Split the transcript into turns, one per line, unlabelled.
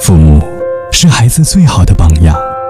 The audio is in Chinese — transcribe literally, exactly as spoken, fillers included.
父母是孩子最好的榜样。